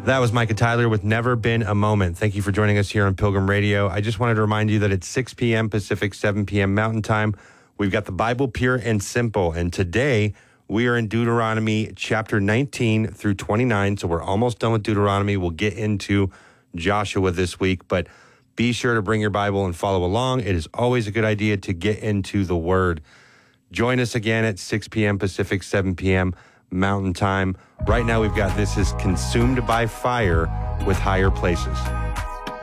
That was Micah Tyler with Never Been a Moment. Thank you for joining us here on Pilgrim Radio. I just wanted to remind you that it's 6 p.m. Pacific, 7 p.m. Mountain Time. We've got the Bible Pure and Simple. And today we are in Deuteronomy chapter 19 through 29. So we're almost done with Deuteronomy. We'll get into Joshua this week. But be sure to bring your Bible and follow along. It is always a good idea to get into the Word. Join us again at 6 p.m. Pacific, 7 p.m. Mountain Time. Right now we've got This Is Consumed by Fire with Higher Places.